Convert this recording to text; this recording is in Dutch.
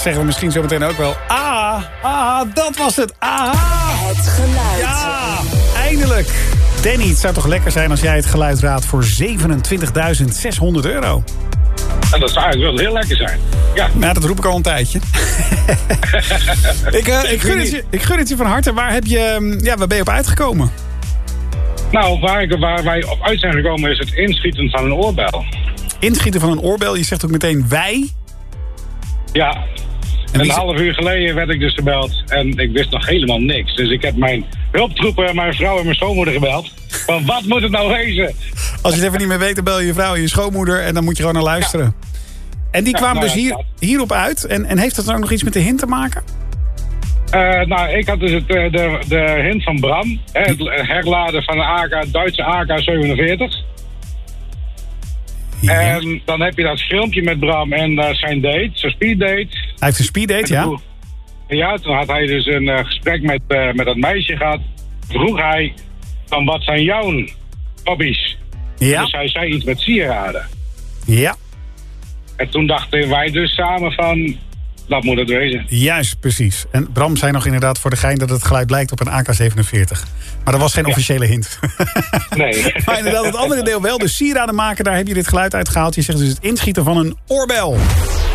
zeggen we misschien zo meteen ook wel. Dat was het. Het geluid. Ja, eindelijk. Danny, het zou toch lekker zijn als jij het geluid raadt voor €27.600. En dat zou eigenlijk wel heel lekker zijn. Ja. Nou, dat roep ik al een tijdje. ik gun het je van harte. Waar ben je op uitgekomen? Nou, waar wij op uit zijn gekomen is het inschieten van een oorbel. Inschieten van een oorbel? Je zegt ook meteen wij? Ja. En een half uur geleden werd ik dus gebeld en ik wist nog helemaal niks. Dus ik heb mijn hulptroepen, mijn vrouw en mijn schoonmoeder gebeld. Van wat moet het nou wezen? Als je het even niet meer weet, dan bel je je vrouw en je schoonmoeder en dan moet je gewoon naar luisteren. Ja. En die kwamen dus hierop uit. En heeft dat dan ook nog iets met de hint te maken? Ik had dus de hint van Bram. Het herladen van de Duitse AK-47. Ja. En dan heb je dat filmpje met Bram en zijn date, zijn speeddate. Hij heeft een speeddate, ja? Ja, toen had hij dus een gesprek met dat meisje gehad. Vroeg hij van wat zijn jouw hobby's? Ja. Dus hij zei iets met sieraden. Ja. En toen dachten wij dus samen van, dat moet het wezen. Juist, precies. En Bram zei nog inderdaad voor de gein dat het geluid lijkt op een AK-47. Maar dat was geen officiële hint. Nee. Maar inderdaad, het andere deel wel. De sieraden maken, daar heb je dit geluid uit gehaald. Je zegt dus het inschieten van een oorbel.